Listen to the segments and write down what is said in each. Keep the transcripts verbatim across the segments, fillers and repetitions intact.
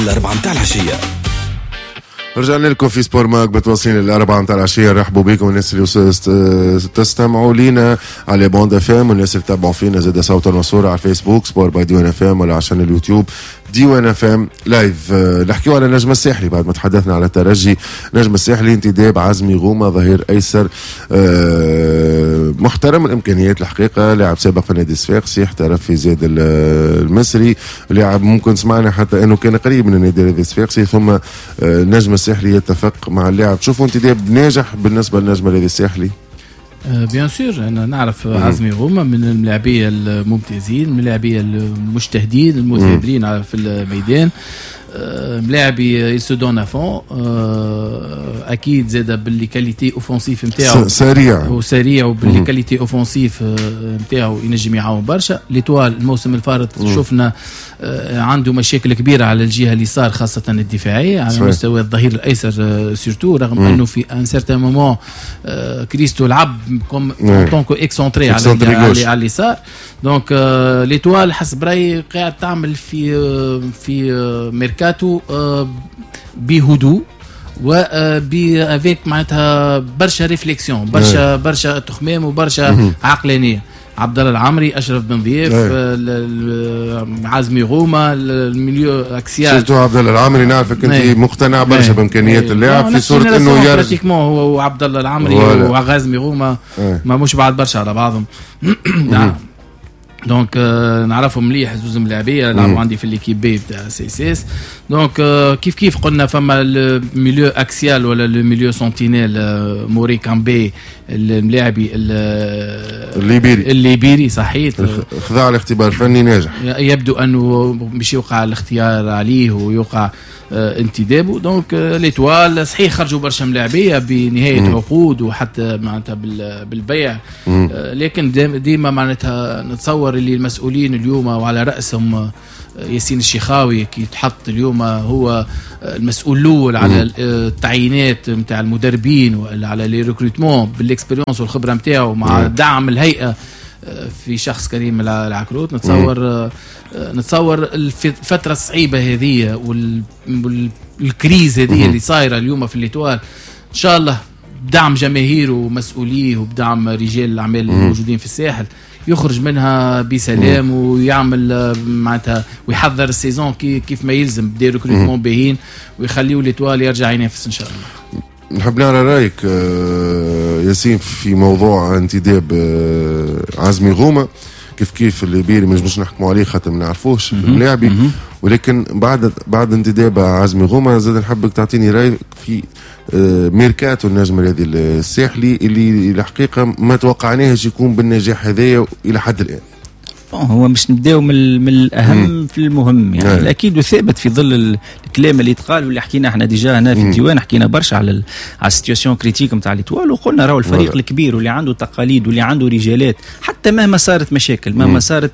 الأربعة متاع العشية. رجعنا لكم في سبور ماك بتواصلين الأربعة متاع العشية. رحبوا بكم الناس اللي تستمعوا لينا على بوند اف ام والناس اللي تتابعوا فينا زاد صوتا وصورة على الفيسبوك سبور باي ديوان اف ام ولا عشان اليوتيوب ديوان اف ام لايف. نحكيو على نجم الساحلي بعد ما تحدثنا على الترجي. نجم الساحلي انتداب عزمي غومة ظهير ايسر محترم الامكانيات الحقيقة، لاعب سابق في نادي الصفاقسي، احترف في زاد المصري، لاعب ممكن سمعنا حتى انه كان قريب من النادي الصفاقسي. ثم نجم الساحلي يتفق مع اللاعب. تشوفوا انتداب ناجح بالنسبة لنجم النادي الساحلي؟ بيان سور انا نعرف عزمي غومة من الملاعبيه الممتازين، من الملاعبيه المجتهدين المثابرين في الميدان، ملاعبي يسودون افون اكيد زاد باللي كاليتي اوفونسيف نتاعو سريع وسريع وباللي كاليتي اوفونسيف نتاعو ينجم يعاون برشا. ليتوال الموسم الفارط شفنا عنده مشاكل كبيره على الجهه اليسار خاصه الدفاعيه على مستوى الظهير الايسر سورتو، رغم انه في ان سيرتان مومون كريستو لعب كوم طونكو اكسونتري على على اليسار. دونك ليتوال حسب رايي قاعد تعمل في في ميركاتو بهدوء و بافيك معناتها برشا ريفليكسيون، برشا برشا تخمام وبرشا عقلانيه. عبد الله العمري، اشرف بن ضياف، عزمي غومه، الميليو اكسيال سيرتو عبد الله العمري. نعرفك انت مقتنع برشا بامكانيات اللاعب في صوره انه يرجع براتيكمون هو وعبد الله العمري وعزمي غومه ما مش بعد برشا على بعضهم. نعم دونك euh, نعرفهم مليح زوز ملاعبيه لعبوا عندي في ليكيب بي تاع سي سي اس. دونك euh, كيف كيف قلنا فما الميليو اكسيال ولا الميليو سنتينيل uh, موري كامبي الملاعبي الليبيري الليبيري صحيح خضع الاختبار الفني ناجح. يبدو انه مش يوقع الاختيار عليه ويوقع انتدابه. دونك ليتوال صحيح خرجوا برشا ملاعبيه بنهايه مم. عقود وحتى معناتها بالبيع، لكن ديما معناتها نتصور اللي المسؤولين اليوم وعلى راسهم ياسين الشيخاوي كي تحط اليوم هو المسؤول الاول على التعيينات نتاع المدربين ولا على لي ريكروتمون بالاكسبيريونس والخبره نتاعو مع دعم الهيئه في شخص كريم العكروت. نتصور نتصور الفتره الصعيبه هذه والكريز هذه اللي صايره اليوم في الليتوال ان شاء الله بدعم جماهيره ومسؤوليه وبدعم رجال الاعمال الموجودين في الساحل يخرج منها بسلام ويعمل معناتها ويحضر السيزون كيف ما يلزم بدي ريكروتمون باهين ويخليه الليتوال يرجع ينافس ان شاء الله. نحب نعرف رايك ياسين في موضوع انتداب عزمي غومة. كيف كيف الليبيري ما نجمش نحكموا عليه خاطر ما نعرفوش لاعبي، ولكن بعد بعد انتداب عزمي غومة زاد نحبك تعطيني رايك في ميركاتو النجم هذه الساحلي اللي الحقيقه ما توقعناهش يكون بالنجاح هذايا الى حد الان. هو مش نبداو من, من الاهم في المهم يعني نعم. اكيد وثابت في ظل الكلام اللي يتقال واللي حكينا احنا ديجا هنا في الديوان حكينا برشا على على السيتواسيون كريتيك نتاع ليتوال وقلنا راهو الفريق ولا. الكبير واللي عنده تقاليد واللي عنده رجالات حتى مهما صارت مشاكل مهما صارت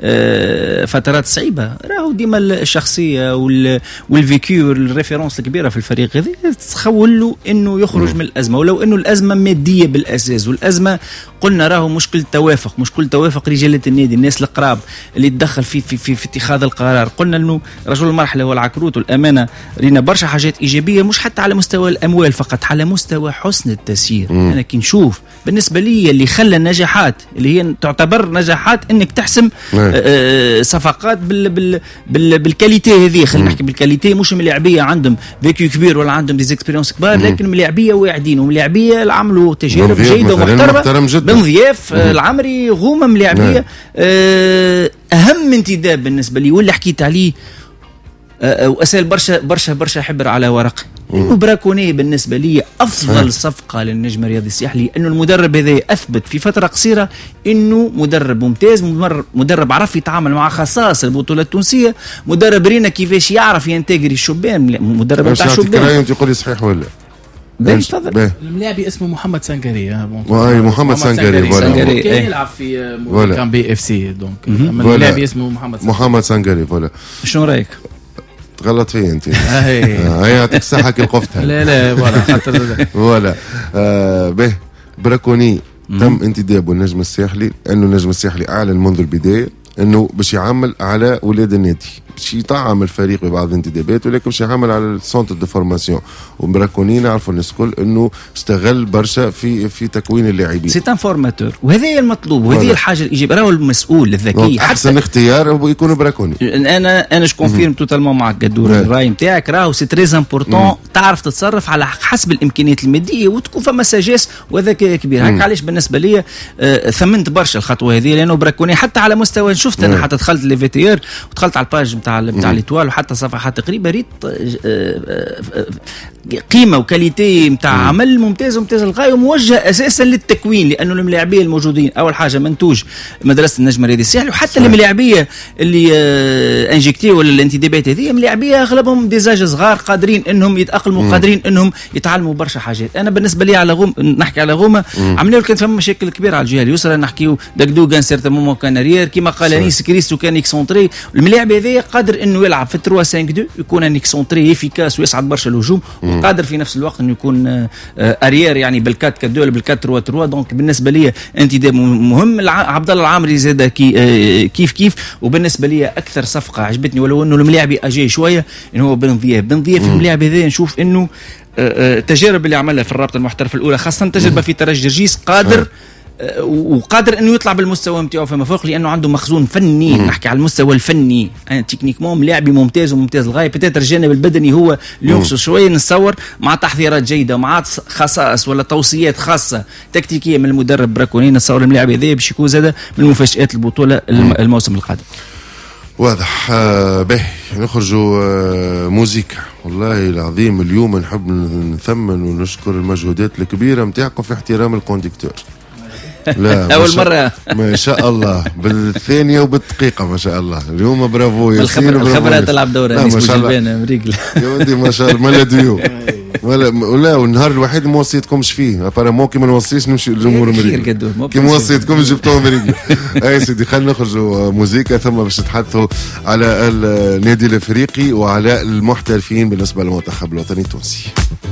آه فترات صعيبه راهو ديما الشخصيه والفيكيو والريفيرونس الكبيره في الفريق هذا تخول له انه يخرج مم. من الازمه، ولو انه الازمه ماديه بالاساس والازمه قلنا راهو مشكل توافق مشكل توافق رجالات النادي الناس القراب اللي تدخل في في في, في اتخاذ القرار. قلنا انه رجل المرحله هو العكروت والامانه رينا برشا حاجات ايجابيه مش حتى على مستوى الاموال فقط على مستوى حسن التسيير. مم. انا كي نشوف بالنسبه لي اللي خلى النجاحات اللي هي تعتبر نجاحات انك تحسم آه صفقات بال بال بال بالكاليتي هذه خلينا نحكي بالكاليتي مش ملاعبيه عندهم فيكيو كبير ولا عندهم ديزيكسبيريونس كبار لكن ملاعبيه واعدين وملاعبيه اللي عملوا تجارب جيده ومحترمه بن ضياف العمري غومه ملاعبيه آه اهم انتداب بالنسبه لي واللي حكيت عليه أه واسال برشا برشا برشا حبر على ورق انه براكوني بالنسبه لي افضل صفقه للنجم الرياضي الساحلي، انه المدرب هذا اثبت في فتره قصيره انه مدرب ممتاز، مدرب عرف يتعامل مع خصائص البطوله التونسيه، مدرب رينا كيفاش يعرف ينتجري الشبان، مدرب تاع الشبان. انت تقول لي صحيح ولا باهي تفضل. الملاعبي اسمه محمد سانغاري. واي محمد سانغاري سانغاري كان يلعب في كان بي اف سي دونك الملاعبي اسمه محمد سانغاري. محمد سانغاري فوالا. شنو رايك؟ تغلط فيه انت. هي يعطيك الصحه كي وقفتها. لا لا ولا خاطر ولا به براكوني تم انتدابه النجم الساحلي، انه النجم الساحلي اعلن منذ البدايه انه باش يعمل على ولاد النادي، باش يطعم الفريق ببعض الانتدابات، ولكن باش يعمل على السونتر دو فورماسيون. ومراكوني نعرفوا الناس الكل انه استغل برشا في في تكوين اللاعبين. سي ان فورماتور، وهذا المطلوب وهذه الحاجه الايجابيه. راهو المسؤول الذكي احسن اختيار يكون براكوني. انا انا جو كونفيرم توتالمون معك قدور الراي نتاعك. راهو سي تري امبورطون تعرف تتصرف على حسب الامكانيات الماديه وتكون فما ساجاس وذكاء كبير. هكا علاش بالنسبه لي آه ثمنت برشا الخطوه هذه، لانه براكوني حتى على مستوى شفت انا حتى دخلت لي في تي ار ودخلت على الباج نتاع نتاع ليتوال وحتى صفحات تقريبا ريت قيمه وكاليتي نتاع عمل ممتاز ممتاز للغايه وموجه اساسا للتكوين، لانه الملاعبيه الموجودين اول حاجه منتوج مدرسه النجم الرياضي الساحلي، وحتى الملاعبيه اللي آه انجكتي ولا الانتدابات هذه ملاعبيه اغلبهم ديزاج صغار قادرين انهم يتاقلموا، قادرين انهم يتعلموا برشا حاجات. انا بالنسبه لي على غوم نحكي على غومه عملوا كانت فما مشاكل كبيره على الجهه اليسرى، نحكيو دكدو كان سيرت مومون كان ريير كيما قال نيس كريستو كان اكسونتري. الملاعب هذا قادر انه يلعب في ثلاثة خمسة اثنين يكون ان اكسونتري افيكاس ويصعد برشا الهجوم، وقادر في نفس الوقت انه يكون اريير يعني بالكات كدو ولا بالكات ثلاثة ثلاثة. دونك بالنسبه لي انتداب مهم. عبد الله العامري زاد كي كيف كيف. وبالنسبه لي اكثر صفقه عجبتني ولو انه الملاعبي اجي شويه انه هو بن ضياف. بن ضياف الملاعب هذا نشوف انه التجارب اللي عملها في الرابطه المحترفه الاولى خاصه تجربه في ترجي جرجيس قادر وقادر انه يطلع بالمستوى نتاعو فما فوق، لانه عنده مخزون فني. نحكي على المستوى الفني تكنيكمون لاعبي ممتاز وممتاز للغايه. بتاتر الجانب البدني هو اللي ينقصه شويه نتصور، مع تحضيرات جيده ومع خصائص ولا توصيات خاصه تكتيكيه من المدرب براكوني. نتصور اللاعب هذا باش يكون زاد من مفاجات البطوله الموسم القادم. واضح. آه باهي نخرجوا آه موزيكا. والله العظيم اليوم نحب نثمن ونشكر المجهودات الكبيره نتاعكم في احترام الكونديكتور. لا اول مره ما شاء الله بالثانيه وبالدقيقه ما شاء الله. اليوم برافو ياسين. الخبره تلعب دورها ما شاء الله يا ودي ما شاء الله ما لا ديو ولا ولا والنهار الوحيد اللي ما وصيتكمش فيه ابارامون كي ما نوصيش نمشي للجمهور الامريكي كي ما وصيتكم جبتوه امريكي. اي سيدي خلينا نخرجوا موزيكا ثم باش نتحدثوا على النادي الافريقي وعلى المحترفين بالنسبه للمنتخب الوطني التونسي.